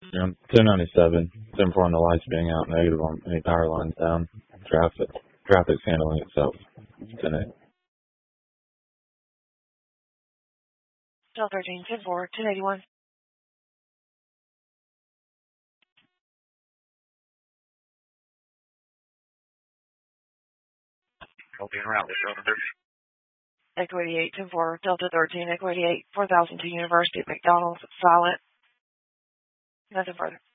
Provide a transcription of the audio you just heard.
Yeah, 297. 7-4 on the lights being out, negative on any power lines down. Traffic's handling itself. 10-8. Del 13, 10-4, 1081. Copy and route. Echo 88, 10-4, Delta 13, Echo 88, 4002 University at McDonald's, silent. Nothing further.